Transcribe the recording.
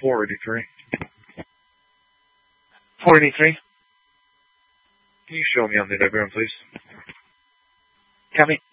483. 483. Can you show me on the diagram, please? Copy.